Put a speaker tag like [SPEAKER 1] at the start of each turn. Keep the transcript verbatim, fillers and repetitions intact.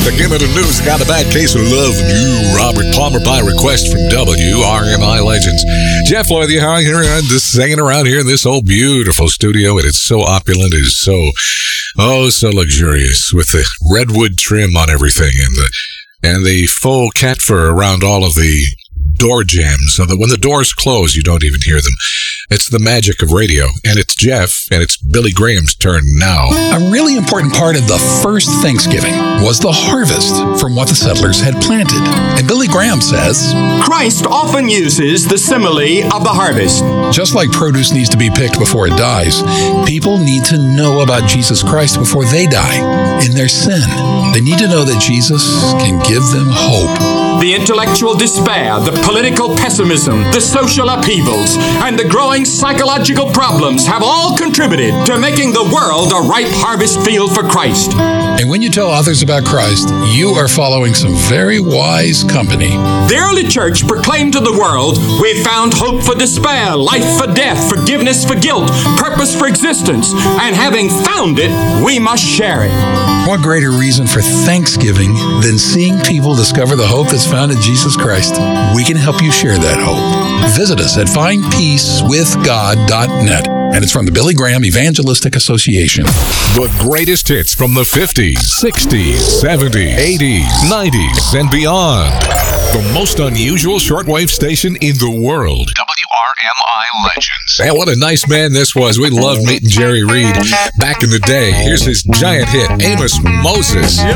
[SPEAKER 1] The Gimlet of News got a bad case of love and you, Robert Palmer, by request from W R M I Legends. Jeff Lloyd, you are here, just hanging around here in this old beautiful studio, and it's so opulent, it is so, oh, so luxurious, with the redwood trim on everything and the and the faux cat fur around all of the door jams, so that when the doors close, you don't even hear them. It's the magic of radio, and it's Jeff, and it's Billy Graham's turn now.
[SPEAKER 2] A really important part of the first Thanksgiving was the harvest from what the settlers had planted. And Billy Graham says,
[SPEAKER 3] Christ often uses the simile of the harvest.
[SPEAKER 2] Just like produce needs to be picked before it dies, people need to know about Jesus Christ before they die in their sin. They need to know that Jesus can give them hope.
[SPEAKER 3] The intellectual despair, the political pessimism, the social upheavals, and the growing psychological problems have all contributed to making the world a ripe harvest field for Christ.
[SPEAKER 2] And when you tell others about Christ, you are following some very wise company.
[SPEAKER 3] The early church proclaimed to the world, we found hope for despair, life for death, forgiveness for guilt, purpose for existence, and having found it, we must share it.
[SPEAKER 2] What greater reason for Thanksgiving than seeing people discover the hope that's found in Jesus Christ? We can help you share that hope. Visit us at find peace with god dot net. And it's from the Billy Graham Evangelistic Association.
[SPEAKER 1] The greatest hits from the fifties, sixties, seventies, eighties, nineties, and beyond. The most unusual shortwave station in the world. W R M I Legends. And what a nice man this was. We loved meeting Jerry Reed back in the day. Here's his giant hit, Amos Moses.